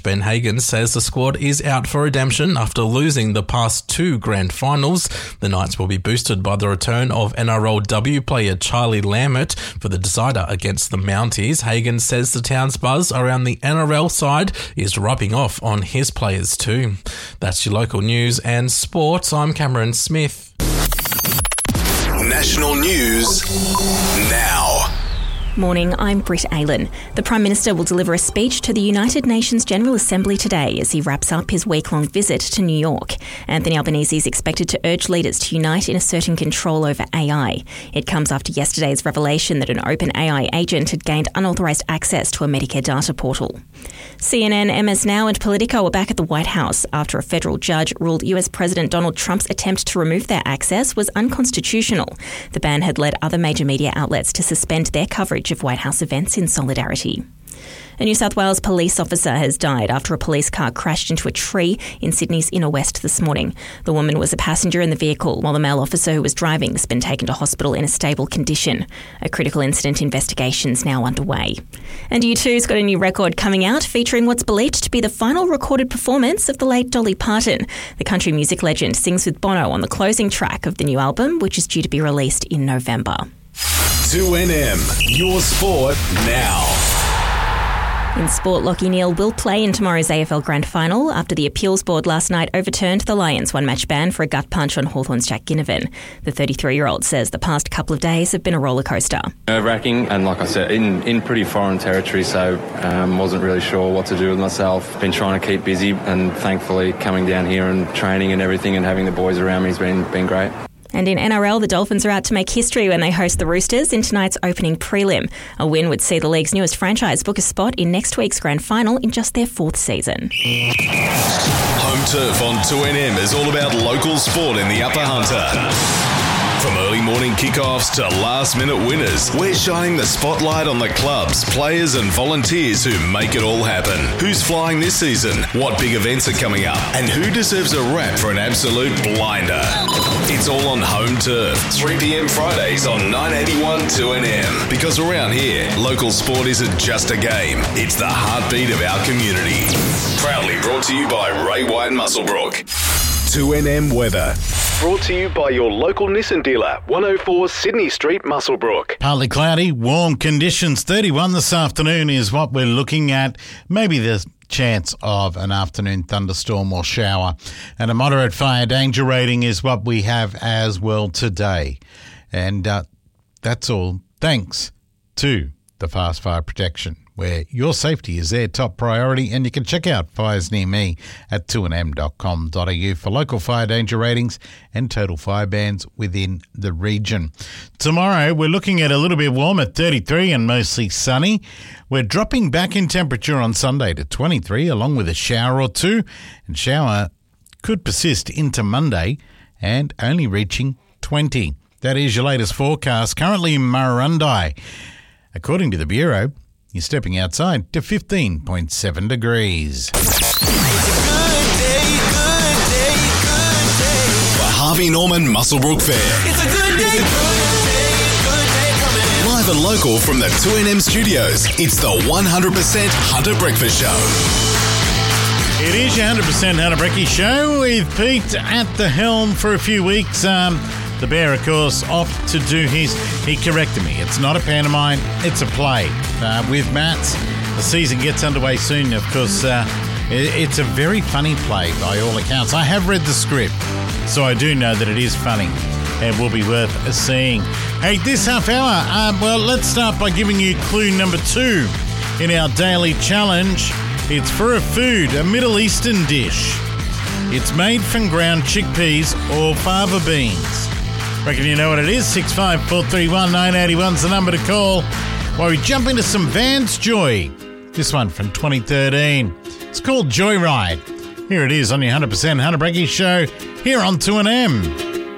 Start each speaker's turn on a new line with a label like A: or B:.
A: Ben Hagan says the squad is out for redemption after losing the past two grand finals. The Knights will be boosted by the return of NRLW player Charlie Lambert for the decider against the Mounties. Hagan says the town's buzz around the NRL side is rubbing off on his players too. That's your local news and sports. I'm Cameron Smith.
B: National news now.
C: Morning, I'm Britt Aylan. The Prime Minister will deliver a speech to the United Nations General Assembly today as he wraps up his week-long visit to New York. Anthony Albanese is expected to urge leaders to unite in asserting control over AI. It comes after yesterday's revelation that an open AI agent had gained unauthorised access to a Medicare data portal. CNN, MS Now and Politico are back at the White House after a federal judge ruled US President Donald Trump's attempt to remove their access was unconstitutional. The ban had led other major media outlets to suspend their coverage of White House events in solidarity. A New South Wales police officer has died after a police car crashed into a tree in Sydney's inner west this morning. The woman was a passenger in the vehicle, while the male officer who was driving has been taken to hospital in a stable condition. A critical incident investigation is now underway. And U2's got a new record coming out featuring what's believed to be the final recorded performance of the late Dolly Parton. The country music legend sings with Bono on the closing track of the new album, which is due to be released in November.
B: 2NM, your sport now.
C: In sport, Lachie Neale will play in tomorrow's AFL Grand Final after the appeals board last night overturned the Lions' one-match ban for a gut punch on Hawthorn's Jack Ginnivan. The 33-year-old says the past couple of days have been a rollercoaster.
D: Nerve-wracking, and like I said, in pretty foreign territory, so wasn't really sure what to do with myself. Been trying to keep busy, and thankfully coming down here and training and everything and having the boys around me has been great.
C: And in NRL, the Dolphins are out to make history when they host the Roosters in tonight's opening prelim. A win would see the league's newest franchise book a spot in next week's grand final in just their fourth season.
B: Home Turf on 2NM is all about local sport in the Upper Hunter. From early morning kickoffs to last-minute winners, we're shining the spotlight on the clubs, players and volunteers who make it all happen. Who's flying this season? What big events are coming up? And who deserves a rap for an absolute blinder? It's all on Home Turf, 3 p.m. Fridays on 981 2NM. Because around here, local sport isn't just a game, it's the heartbeat of our community. Proudly brought to you by Ray White Muswellbrook. 2NM weather. Brought to you by your local Nissan dealer, 104 Sydney Street, Muswellbrook.
E: Partly cloudy, warm conditions. 31 this afternoon is what we're looking at. Maybe the chance of an afternoon thunderstorm or shower. And a moderate fire danger rating is what we have as well today. And that's all thanks to the Fast Fire Protection, where your safety is their top priority, and you can check out Fires Near Me at 2nm.com.au for local fire danger ratings and total fire bans within the region. Tomorrow, we're looking at a little bit warm at 33 and mostly sunny. We're dropping back in temperature on Sunday to 23, along with a shower or two, and shower could persist into Monday and only reaching 20. That is your latest forecast. Currently in Murrurundi, according to the Bureau, you're stepping outside to 15.7 degrees.
B: It's a good day. The Harvey Norman Muswellbrook Fair.
F: It's a good day coming in.
B: Live and local from the 2NM studios, it's the 100% Hunter Breakfast Show.
E: It is your 100% Hunter Brecky Show with Pete at the helm for a few weeks. The Bear, of course, off to do he corrected me. It's not a pantomime, it's a play. With Mats, the season gets underway soon. Of course, it's a very funny play by all accounts. I have read the script, so I do know that it is funny and will be worth seeing. Hey, this half hour, well, let's start by giving you clue number 2 in our daily challenge. It's for a food, a Middle Eastern dish. It's made from ground chickpeas or fava beans. Reckon you know what it is? 65431 981's the number to call while we jump into some Vans Joy. This one from 2013. It's called Joyride. Here it is on your 100% Hunter Brecky Show here on 2NM.